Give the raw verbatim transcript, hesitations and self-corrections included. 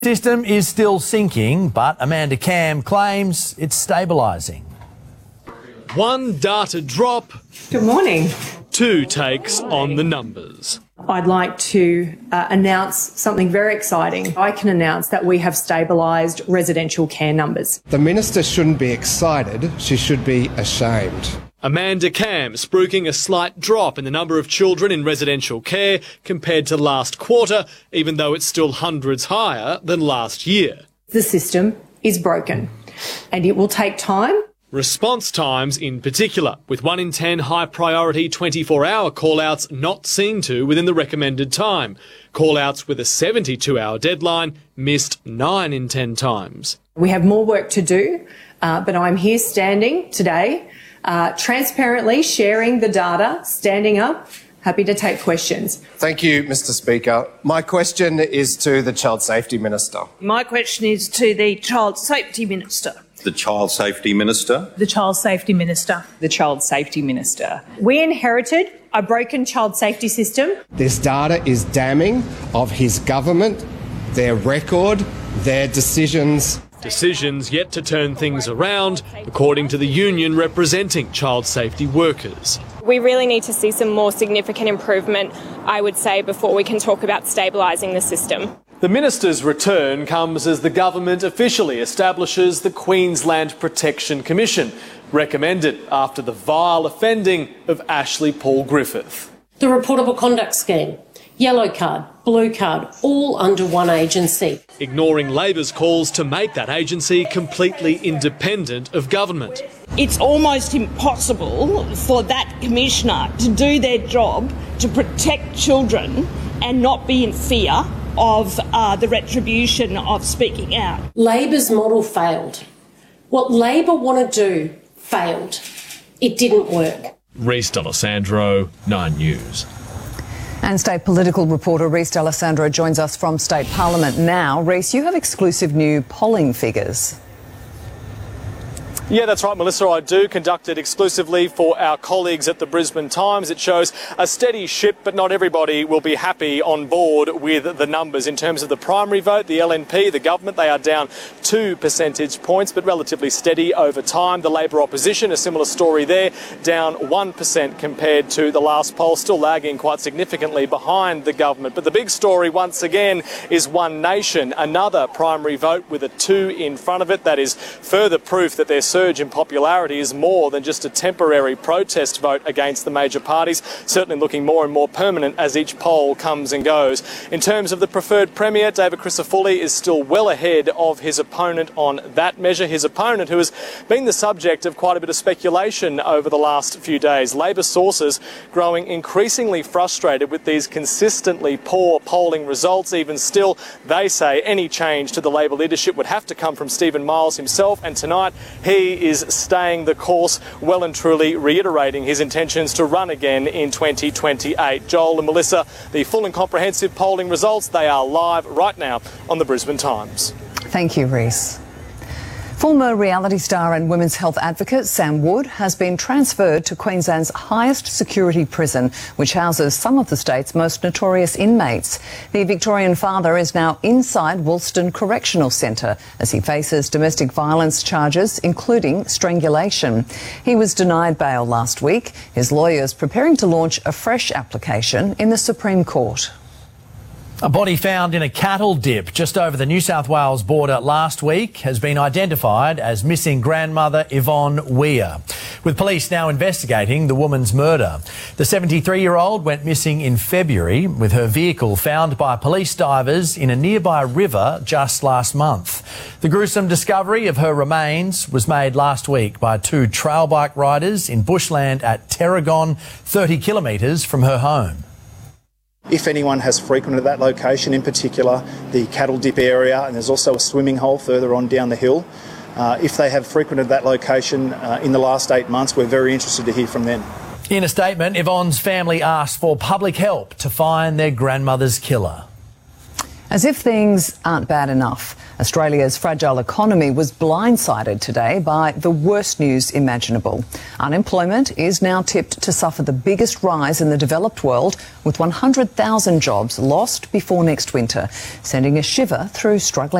System is still sinking, but Amanda Cam claims it's stabilising. One data drop. Good morning. Two takes on the numbers. I'd like to uh, announce something very exciting. I can announce that we have stabilised residential care numbers. The minister shouldn't be excited, she should be ashamed. Amanda Cam spruiking a slight drop in the number of children in residential care compared to last quarter, even though it's still hundreds higher than last year. The system is broken and it will take time. Response times in particular, with one in ten high priority twenty-four hour call-outs not seen to within the recommended time. Call-outs with a seventy-two hour deadline missed nine in ten times. We have more work to do, uh, but I'm here standing today, uh, transparently sharing the data, standing up, happy to take questions. Thank you, Mister Speaker. My question is to the Child Safety Minister. My question is to the Child Safety Minister. The Child Safety Minister. The Child Safety Minister. The Child Safety Minister. We inherited a broken child safety system. This data is damning of his government, their record, their decisions. Decisions yet to turn things around, according to the union representing child safety workers. We really need to see some more significant improvement, I would say, before we can talk about stabilising the system. The minister's return comes as the government officially establishes the Queensland Protection Commission, recommended after the vile offending of Ashley Paul Griffith. The reportable conduct scheme, yellow card, blue card, all under one agency. Ignoring Labor's calls to make that agency completely independent of government. It's almost impossible for that commissioner to do their job to protect children and not be in fear of uh, the retribution of speaking out. Labor's model failed. What Labor want to do failed. It didn't work. Reece D'Alessandro, Nine News. And state political reporter Reece D'Alessandro joins us from State Parliament now. Reece, you have exclusive new polling figures. Yeah, that's right, Melissa. I do conduct it exclusively for our colleagues at the Brisbane Times. It shows a steady ship, but not everybody will be happy on board with the numbers. In terms of the primary vote, the L N P, the government, they are down two percentage points, but relatively steady over time. The Labor opposition, a similar story there, down one percent compared to the last poll, still lagging quite significantly behind the government. But the big story, once again, is One Nation, another primary vote with a two in front of it. That is further proof that there's surge in popularity is more than just a temporary protest vote against the major parties, certainly looking more and more permanent as each poll comes and goes. In terms of the preferred Premier, David Crisafulli is still well ahead of his opponent on that measure. His opponent, who has been the subject of quite a bit of speculation over the last few days. Labor sources growing increasingly frustrated with these consistently poor polling results. Even still, they say any change to the Labor leadership would have to come from Stephen Miles himself, and tonight he is staying the course, well and truly reiterating his intentions to run again in twenty twenty-eight. Joel and Melissa, the full and comprehensive polling results, they are live right now on the Brisbane Times. Thank you, Reece. Former reality star and women's health advocate Sam Wood has been transferred to Queensland's highest security prison, which houses some of the state's most notorious inmates. The Victorian father is now inside Woolston Correctional Centre as he faces domestic violence charges, including strangulation. He was denied bail last week. His lawyers preparing to launch a fresh application in the Supreme Court. A body found in a cattle dip just over the New South Wales border last week has been identified as missing grandmother Yvonne Weir, with police now investigating the woman's murder. The seventy-three-year-old went missing in February, with her vehicle found by police divers in a nearby river just last month. The gruesome discovery of her remains was made last week by two trail bike riders in bushland at Terragon, thirty kilometres from her home. If anyone has frequented that location, in particular the cattle dip area, and there's also a swimming hole further on down the hill, uh, if they have frequented that location uh, in the last eight months, we're very interested to hear from them. In a statement, Yvonne's family asked for public help to find their grandmother's killer. As if things aren't bad enough, Australia's fragile economy was blindsided today by the worst news imaginable. Unemployment is now tipped to suffer the biggest rise in the developed world, with one hundred thousand jobs lost before next winter, sending a shiver through struggling